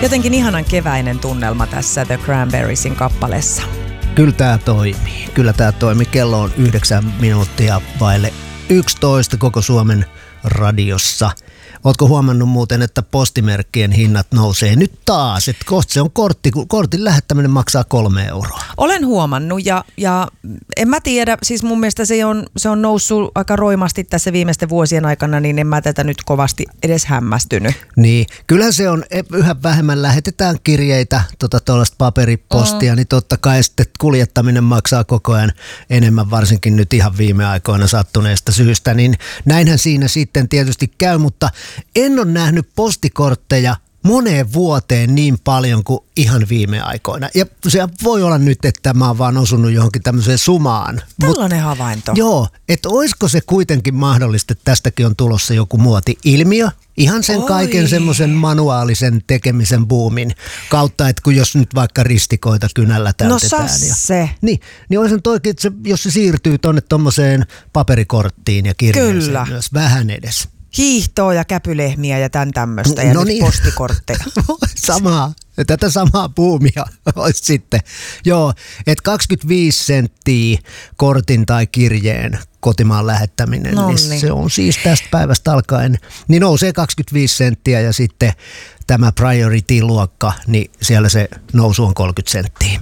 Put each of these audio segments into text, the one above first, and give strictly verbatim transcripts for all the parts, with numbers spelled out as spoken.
Jotenkin ihanan keväinen tunnelma tässä The Cranberriesin kappaleessa. Kyllä tää toimii. Kyllä tää toimii. Kello on yhdeksän minuuttia vaille yksitoista koko Suomen radiossa. Ootko huomannut muuten, että postimerkkien hinnat nousee nyt taas? Että kohta se on kortti, kortin lähettäminen maksaa kolme euroa. Olen huomannut ja, ja en mä tiedä, siis mun mielestä se on, se on noussut aika roimasti tässä viimeisten vuosien aikana, niin en mä tätä nyt kovasti edes hämmästynyt. Niin, kyllähän se on, yhä vähemmän lähetetään kirjeitä, tuota tuollaista paperipostia, mm. niin totta kai sitten kuljettaminen maksaa koko ajan enemmän, varsinkin nyt ihan viime aikoina sattuneesta syystä, niin näinhän siinä sitten tietysti käy, mutta en ole nähnyt postikortteja moneen vuoteen niin paljon kuin ihan viime aikoina. Ja se voi olla nyt, että mä oon vaan osunut johonkin tämmöiseen sumaan. Tällainen Mut, havainto. Joo, että olisiko se kuitenkin mahdollista, että tästäkin on tulossa joku muoti-ilmiö? Ihan sen Oi. kaiken semmoisen manuaalisen tekemisen boomin kautta, että kun jos nyt vaikka ristikoita kynällä täytetään. No se. Niin, niin olisin toikin, että se, jos se siirtyy tonne tommoseen paperikorttiin ja kirjeeseen myös vähän edes. Hiihtoa ja käpylehmiä ja tämän tämmöistä ja no nyt niin. postikortteja. Samaa. Tätä samaa buumia olisi sitten. Joo, että kaksikymmentäviisi senttiä kortin tai kirjeen kotimaan lähettäminen, no niin niin. se on siis tästä päivästä alkaen. Niin nousee kaksikymmentäviisi senttiä ja sitten tämä priority-luokka, niin siellä se nousu on kolmekymmentä senttiä.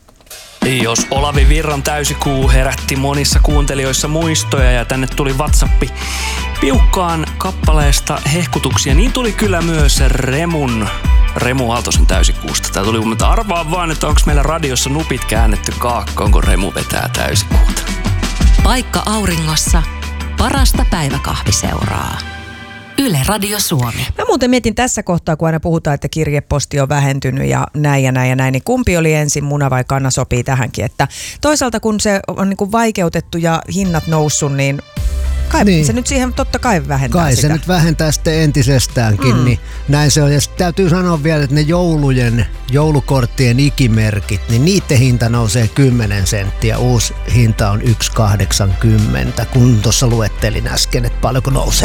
Jos Olavi Virran täysikuu herätti monissa kuuntelijoissa muistoja ja tänne tuli WhatsAppi piukkaan kappaleesta hehkutuksia, niin tuli kyllä myös Remun, Remu Aaltosen täysikuusta. Tää tuli, mutta arvaa vaan, että onko meillä radiossa nupit käännetty kaakkoon, kun Remu vetää täysikuuta. Paikka auringossa, parasta päiväkahviseuraa. Yle Radio Suomi. Mä muuten mietin tässä kohtaa, kun aina puhutaan, että kirjeposti on vähentynyt ja näin ja näin ja näin, niin kumpi oli ensin, muna vai kana, sopii tähänkin. Että toisaalta kun se on niin kuin vaikeutettu ja hinnat noussut, niin kai niin. se nyt siihen totta kai vähentää kai sitä. Se nyt vähentää sitten entisestäänkin, mm. niin näin se on. Ja sitten täytyy sanoa vielä, että ne joulujen, joulukorttien ikimerkit, niin niiden hinta nousee kymmenen senttiä. Uusi hinta on yksi kahdeksankymmentä, kun tuossa luettelin äsken, että paljonko nousee.